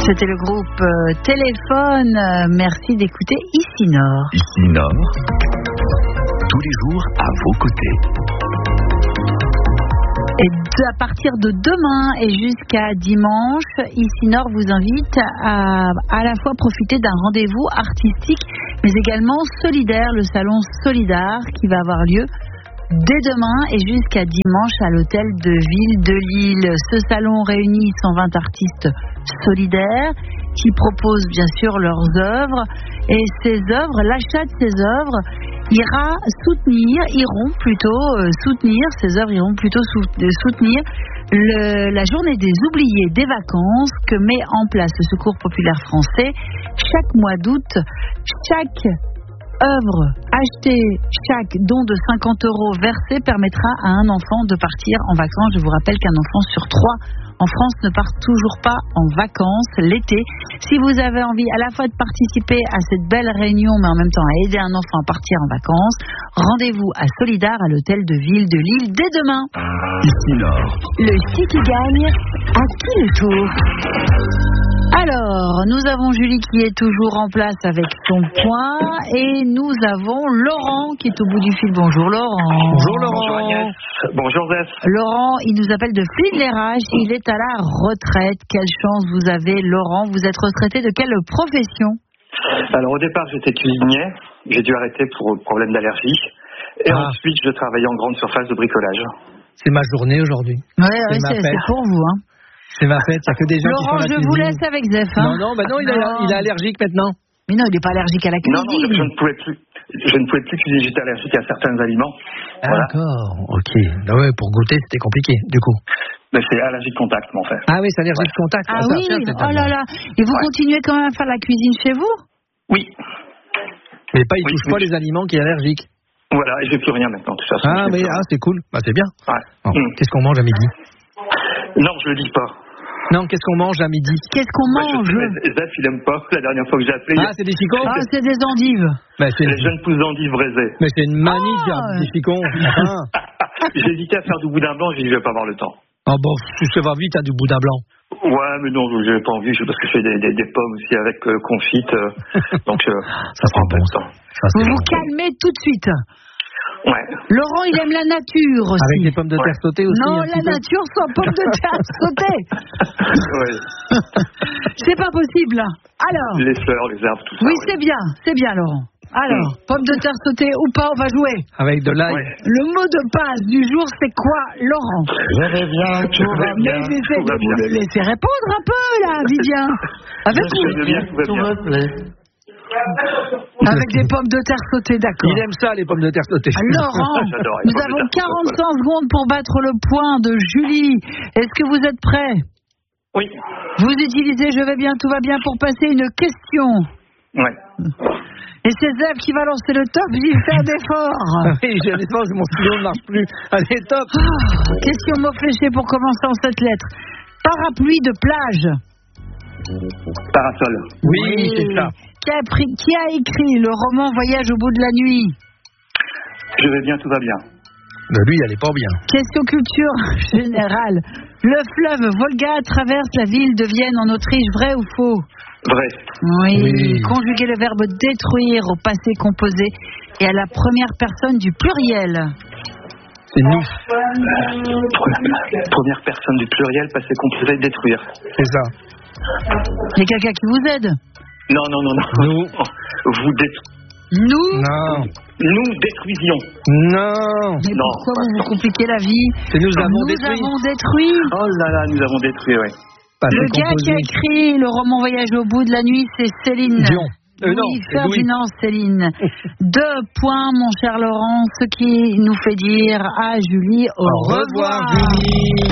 C'était le groupe Téléphone. Merci d'écouter Ici Nord. Ici Nord, tous les jours à vos côtés. Et à partir de demain et jusqu'à dimanche, Ici Nord vous invite à la fois profiter d'un rendez-vous artistique, mais également solidaire, le salon Solidar qui va avoir lieu dès demain et jusqu'à dimanche à l'hôtel de ville de Lille. Ce salon réunit 120 artistes solidaires qui proposent bien sûr leurs œuvres, et ces œuvres, l'achat de ces œuvres iront plutôt soutenir la journée des oubliés des vacances que met en place le Secours populaire français chaque mois d'août. Chaque œuvre achetée, chaque don de 50 € versé permettra à un enfant de partir en vacances. Je vous rappelle qu'un enfant sur 3 en France ne part toujours pas en vacances l'été. Si vous avez envie à la fois de participer à cette belle réunion, mais en même temps à aider un enfant à partir en vacances, rendez-vous à Solidar, à l'hôtel de ville de Lille, dès demain. Ici Nord. Le qui gagne, à qui le tour? Alors, nous avons Julie qui est toujours en place avec son point, et nous avons Laurent qui est au bout du fil. Bonjour Laurent. Bonjour Laurent. Bonjour Agnès. Bonjour Zef. Laurent, il nous appelle de Flins-les-Raches, il est à la retraite. Quelle chance vous avez Laurent, vous êtes retraité de quelle profession? Alors au départ j'étais cuisinier, j'ai dû arrêter pour problème d'allergie, et ensuite je travaillais en grande surface de bricolage. C'est ma journée aujourd'hui. Ouais, c'est pour vous hein. C'est ma fête, il n'y a que des gens Laurent, qui font la cuisine. je vous laisse avec Zef. Hein. Non, il est allergique maintenant. Mais non, il n'est pas allergique à la cuisine. Non, je ne pouvais plus cuisiner, j'étais allergique à certains aliments. Voilà. D'accord, ok. Ah ouais, pour goûter, c'était compliqué, du coup. Mais c'est allergie de contact, en fait. Ah oui, c'est allergie de contact. Ah oui, oh là là. Et vous continuez quand même à faire la cuisine chez vous? Oui. Mais il ne touche pas les aliments qui sont allergiques. Voilà, et j'ai plus rien maintenant, tout ça. C'est cool. Bah, c'est bien. Ouais. Bon, qu'est-ce qu'on mange à midi? Non, je le dis pas. Non, qu'est-ce qu'on mange à midi? Qu'est-ce qu'on mange? Zef, il aime pas. La dernière fois que j'ai appelé. Ah, c'est des chicons? Ah, c'est des endives. C'est les jeunes pousses d'endives braisées. Mais c'est une manie de faire des chicons. J'ai hésité à faire du boudin blanc, j'ai dit je vais pas avoir le temps. Ah bon, ça va vite, du boudin blanc. Ouais, mais non, j'ai pas envie, parce que je fais des pommes aussi avec confites, donc ça prend un peu de temps. Vous vous calmez tout de suite. Ouais. Laurent, il aime la nature aussi. Avec des pommes de terre sautées aussi. Non, la nature sans pommes de terre sautées. Oui. C'est pas possible. Alors. Les fleurs, les herbes, tout ça. Oui, c'est bien, Laurent. Alors, pommes de terre sautées ou pas, on va jouer. Avec de l'ail. Ouais. Le mot de passe du jour, c'est quoi, Laurent? Je vais bien, tout va bien. Vous le laissez répondre un peu, là, Vivien. Avec tout va bien. Avec des pommes de terre sautées, d'accord. Il aime ça, les pommes de terre sautées. Laurent, nous avons 45 secondes pour battre le point de Julie. Est-ce que vous êtes prêts? Oui. Vous utilisez je vais bien, tout va bien pour passer une question. Ouais. Et c'est Zef qui va lancer le top, il fait un effort. Oui, j'ai un effort, mon stylo ne marche plus. Allez, top. Question mot fléché pour commencer en 7 lettres. Parapluie de plage. Parasol. Oui, c'est ça. Qui a écrit le roman Voyage au bout de la nuit? Je vais bien, tout va bien. Mais lui, elle est pas bien. Question culture générale. Le fleuve Volga traverse la ville de Vienne en Autriche, vrai ou faux? Vrai. Oui. Conjuguer le verbe détruire au passé composé et à la première personne du pluriel. C'est nous. Première personne du pluriel, passé composé, détruire. C'est ça. Il y a quelqu'un qui vous aide? Non. Nous. Vous détruisez. Nous? Non. Nous détruisions. Non. Mais pourquoi vous compliquez la vie? C'est nous avons détruit. Oh là là, nous avons détruit, oui. Le gars qui a écrit le roman Voyage au bout de la nuit, c'est Céline Dion. Oui, Ferdinand Céline. 2 points, mon cher Laurent, ce qui nous fait dire à Julie au revoir. Julie.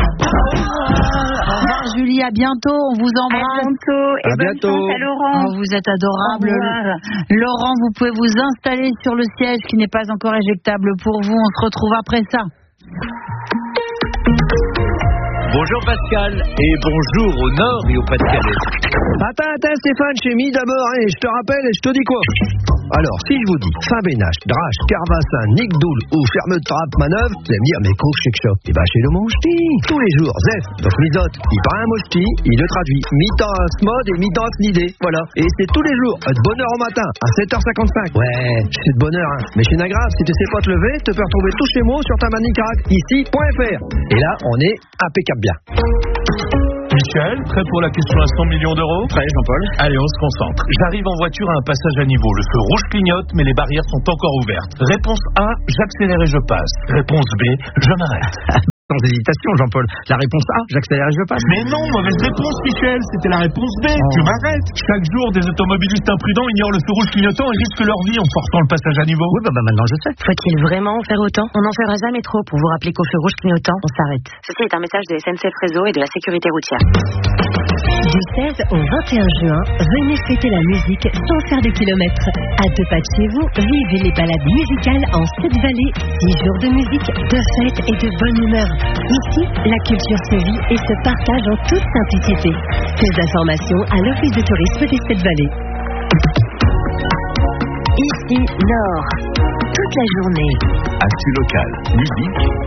Au revoir Julie, à bientôt, on vous embrasse. À bientôt. À Laurent. Oh, vous êtes adorable. Laurent, vous pouvez vous installer sur le siège qui n'est pas encore éjectable pour vous. On se retrouve après ça. Bonjour Pascal et bonjour au Nord et au Pas-de-Calais. Attends Stéphane, chez Mi d'abord, et je te rappelle et je te dis quoi? Alors, si je vous dis Fain-Bénache, Drache, Carvassin, Nick Doul ou Ferme-Trappe, Manœuvre, vous allez me dire, mais qu'est-ce que c'est? Eh ben, chez le Mouchti. Tous les jours, Zef, donc Misote, il prend un Mouchti, il le traduit mi-temps à ce mode et mi-temps à ce idée. Voilà. Et c'est tous les jours, de bonne heure au matin, à 7h55. Ouais, c'est de bonne heure, hein. Mais chez Nagrave, si tu sais pas te lever, tu peux retrouver tous ces mots sur ta manicrac, ici.fr. Et là, on est impeccable bien. Michel, prêt pour la question à 100 millions d'euros? Prêt, Jean-Paul? Allez, on se concentre. J'arrive en voiture à un passage à niveau. Le feu rouge clignote, mais les barrières sont encore ouvertes. Réponse A, j'accélère et je passe. Réponse B, je m'arrête. Sans hésitation, Jean-Paul. La réponse A, j'accélère et je passe. Mais non, mauvaise réponse, Michel. C'était la réponse B. Je m'arrête. Chaque jour, des automobilistes imprudents ignorent le feu rouge clignotant et risquent leur vie en forçant le passage à niveau. Oui, bah maintenant je sais. Faut-il vraiment en faire autant? On n'en fera jamais trop pour vous rappeler qu'au feu rouge clignotant, on s'arrête. Ceci est un message de SNCF Réseau et de la sécurité routière. Du 16 au 21 juin, venez fêter la musique sans faire de kilomètres. À 2 pas de chez vous, vivez les balades musicales en 7 vallées. 6 jours de musique, de fête et de bonne humeur. Ici, la culture se vit et se partage en toute simplicité. Plus d'informations à l'Office de tourisme des 7 vallées. Ici, Nord. Toute la journée. Actu local, musique